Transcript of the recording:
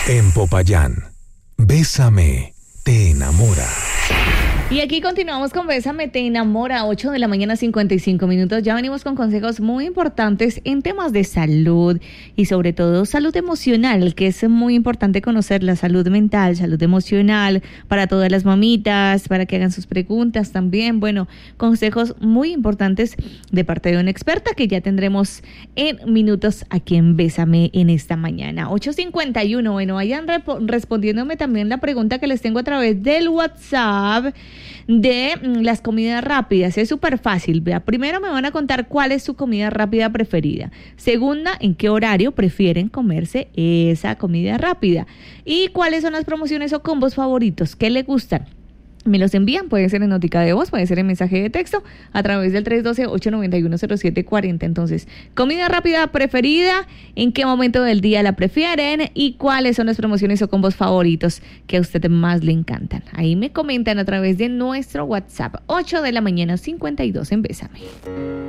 En Popayán, Bésame, te enamora. Y aquí continuamos con Bésame, te enamora, 8 de la mañana, 55 minutos. Ya venimos con consejos muy importantes en temas de salud y sobre todo salud emocional, que es muy importante conocer la salud mental, salud emocional, para todas las mamitas, para que hagan sus preguntas también. Bueno, consejos muy importantes de parte de una experta que ya tendremos en minutos aquí en Bésame en esta mañana. 8:51, bueno, vayan respondiéndome también la pregunta que les tengo a través del WhatsApp de las comidas rápidas. Es súper fácil. Vea, primero me van a contar cuál es su comida rápida preferida. Segunda, en qué horario prefieren comerse esa comida rápida. Y cuáles son las promociones o combos favoritos que les gustan. Me los envían, puede ser en notica de voz, puede ser en mensaje de texto, a través del 312-891-0740. Entonces, comida rápida preferida, en qué momento del día la prefieren y cuáles son las promociones o combos favoritos que a usted más le encantan. Ahí me comentan a través de nuestro WhatsApp, 8 de la mañana, 52 en Bésame.